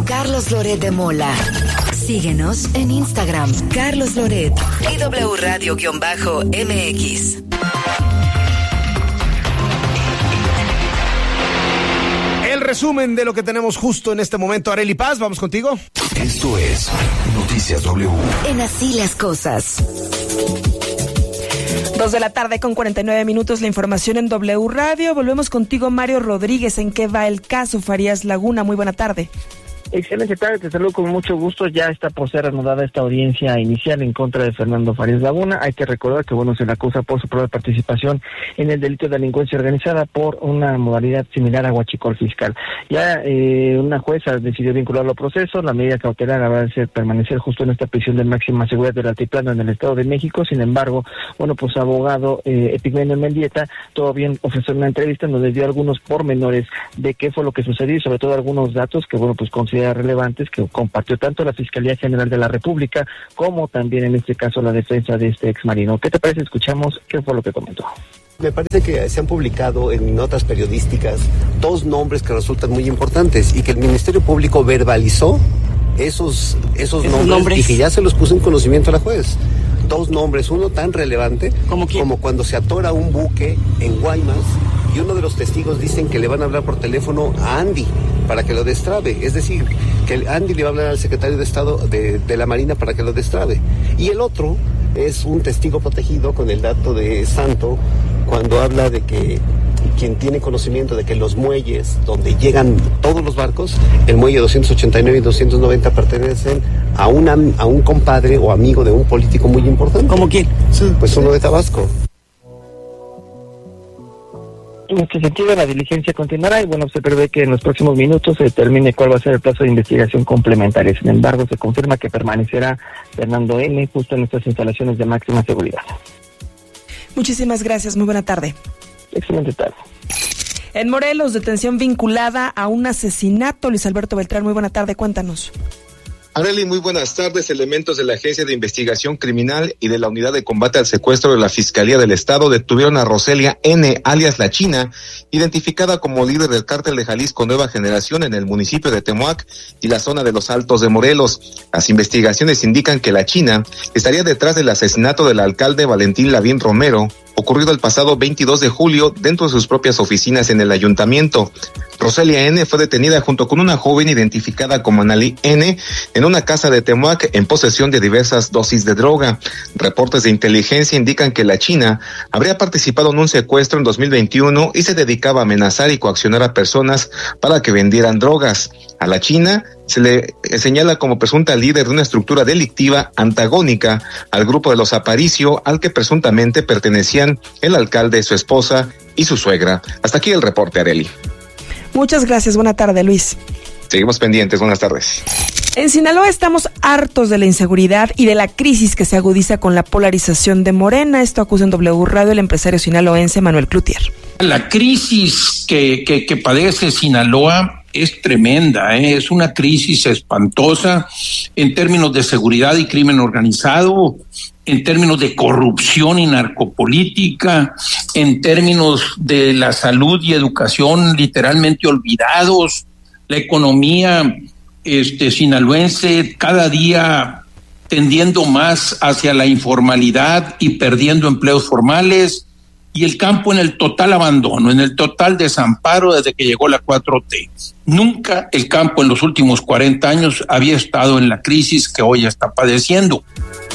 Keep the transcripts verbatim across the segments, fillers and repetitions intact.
con Carlos Loret de Mola. Síguenos en Instagram, Carlos Loret y W Radio-M X. El resumen de lo que tenemos justo en este momento. Arely Paz, vamos contigo. Esto es Noticias W. En Así las Cosas. Dos de la tarde con cuarenta y nueve minutos, la información en W Radio. Volvemos contigo, Mario Rodríguez. ¿En qué va el caso Farías Laguna? Muy buena tarde. Excelente tarde, te saludo con mucho gusto. Ya está por ser reanudada esta audiencia inicial en contra de Fernando Farías Laguna. Hay que recordar que, bueno, se le acusa por su probable participación en el delito de delincuencia organizada por una modalidad similar a huachicol fiscal. Ya eh, una jueza decidió vincularlo al proceso. La medida cautelar va a ser permanecer justo en esta prisión de máxima seguridad del Altiplano en el Estado de México. Sin embargo, bueno, pues abogado eh, Epigmenio Mendieta todavía ofreció una entrevista en donde dio algunos pormenores de qué fue lo que sucedió y sobre todo algunos datos que, bueno, pues considera relevantes que compartió tanto la Fiscalía General de la República como también en este caso la defensa de este exmarino. ¿Qué te parece? Escuchamos qué fue lo que comentó. Me parece que se han publicado en notas periodísticas dos nombres que resultan muy importantes y que el Ministerio Público verbalizó esos, esos, esos nombres, nombres y que ya se los puso en conocimiento a la juez. Dos nombres, uno tan relevante como cuando se atora un buque en Guaymas y uno de los testigos dicen que le van a hablar por teléfono a Andy para que lo destrabe, es decir, que Andy le va a hablar al secretario de Estado de, de la Marina para que lo destrabe. Y el otro es un testigo protegido con el dato de Santo cuando habla de que quien tiene conocimiento de que los muelles donde llegan todos los barcos, el muelle doscientos ochenta y nueve y doscientos noventa pertenecen a, una, a un compadre o amigo de un político muy importante. ¿Cómo quién? Sí. Pues uno de Tabasco. En este sentido, la diligencia continuará y, bueno, se prevé que en los próximos minutos se determine cuál va a ser el plazo de investigación complementaria. Sin embargo, se confirma que permanecerá Fernando N. justo en estas instalaciones de máxima seguridad. Muchísimas gracias, muy buena tarde. Excelente tarde. En Morelos, detención vinculada a un asesinato. Luis Alberto Beltrán, muy buena tarde, cuéntanos. Arely, muy buenas tardes. Elementos de la Agencia de Investigación Criminal y de la Unidad de Combate al Secuestro de la Fiscalía del Estado detuvieron a Roselia N., alias La China, identificada como líder del cártel de Jalisco Nueva Generación en el municipio de Temoac y la zona de los Altos de Morelos. Las investigaciones indican que La China estaría detrás del asesinato del alcalde Valentín Lavín Romero, ocurrido el pasado veintidós de julio dentro de sus propias oficinas en el ayuntamiento. Roselia N. fue detenida junto con una joven identificada como Analí N. en una casa de Temoac en posesión de diversas dosis de droga. Reportes de inteligencia indican que La China habría participado en un secuestro en dos mil veintiuno y se dedicaba a amenazar y coaccionar a personas para que vendieran drogas. A La China se le señala como presunta líder de una estructura delictiva antagónica al grupo de los Aparicio, al que presuntamente pertenecían el alcalde, su esposa y su suegra. Hasta aquí el reporte, Arely. Muchas gracias, buena tarde, Luis. Seguimos pendientes, buenas tardes. En Sinaloa estamos hartos de la inseguridad y de la crisis que se agudiza con la polarización de Morena. Esto acusa en W Radio el empresario sinaloense Manuel Cloutier. La crisis que, que, que padece Sinaloa es tremenda, ¿eh? Es una crisis espantosa en términos de seguridad y crimen organizado, en términos de corrupción y narcopolítica, en términos de la salud y educación literalmente olvidados, la economía este, sinaloense cada día tendiendo más hacia la informalidad y perdiendo empleos formales, y el campo en el total abandono, en el total desamparo desde que llegó la cuatro T. Nunca el campo en los últimos cuarenta años había estado en la crisis que hoy está padeciendo.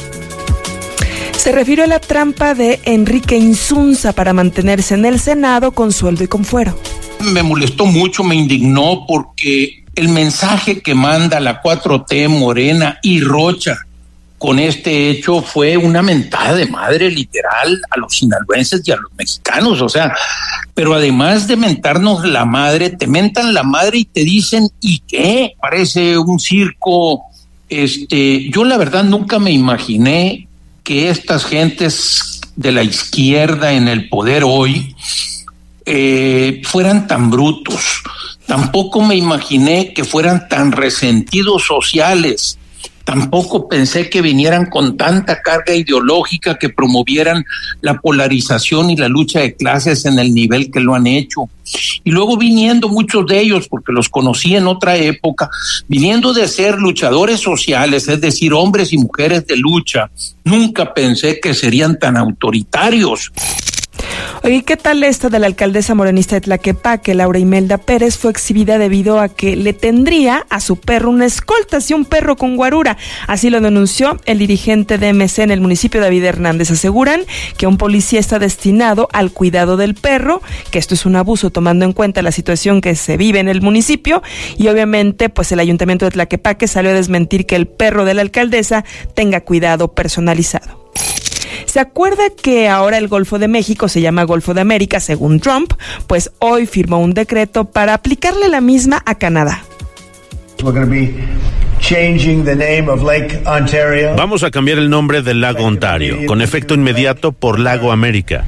Se refirió a la trampa de Enrique Insunza para mantenerse en el Senado con sueldo y con fuero. Me molestó mucho, me indignó porque el mensaje que manda la cuatro T, Morena y Rocha con este hecho fue una mentada de madre literal a los sinaloenses y a los mexicanos, o sea, pero además de mentarnos la madre, te mentan la madre y te dicen, ¿y qué? Parece un circo. Este, yo la verdad nunca me imaginé que estas gentes de la izquierda en el poder hoy eh, fueran tan brutos. Tampoco me imaginé que fueran tan resentidos sociales, Tampoco pensé que vinieran con tanta carga ideológica que promovieran la polarización y la lucha de clases en el nivel que lo han hecho. Y luego viniendo muchos de ellos, porque los conocí en otra época, viniendo de ser luchadores sociales, es decir, hombres y mujeres de lucha, nunca pensé que serían tan autoritarios. Oye, ¿qué tal esta de la alcaldesa morenista de Tlaquepaque, Laura Imelda Pérez? Fue exhibida debido a que le tendría a su perro una escolta, así un perro con guarura. Así lo denunció el dirigente de M C en el municipio, David Hernández. Aseguran que un policía está destinado al cuidado del perro, que esto es un abuso tomando en cuenta la situación que se vive en el municipio, y obviamente pues el ayuntamiento de Tlaquepaque salió a desmentir que el perro de la alcaldesa tenga cuidado personalizado. ¿Se acuerda que ahora el Golfo de México se llama Golfo de América, según Trump? Pues hoy firmó un decreto para aplicarle la misma a Canadá. Vamos a cambiar el nombre del lago Ontario, con efecto inmediato por Lago América.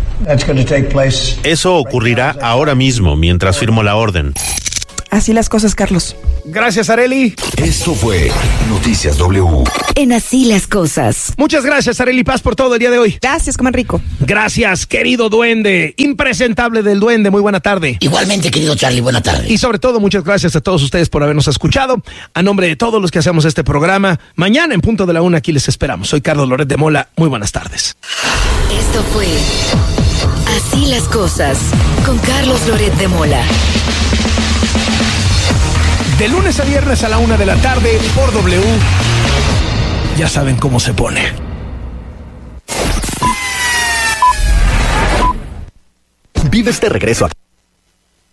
Eso ocurrirá ahora mismo, mientras firmo la orden. Así las cosas, Carlos. Gracias, Arely. Esto fue Noticias W. En Así las Cosas. Muchas gracias, Arely Paz, por todo el día de hoy. Gracias, coman rico. Gracias, querido duende, impresentable del duende, muy buena tarde. Igualmente, querido Charlie, buena tarde. Y sobre todo, muchas gracias a todos ustedes por habernos escuchado. A nombre de todos los que hacemos este programa, mañana en punto de la una aquí les esperamos. Soy Carlos Loret de Mola, muy buenas tardes. Esto fue Así las Cosas, con Carlos Loret de Mola. De lunes a viernes a la una de la tarde por W. Ya saben cómo se pone. ¿Vives de regreso a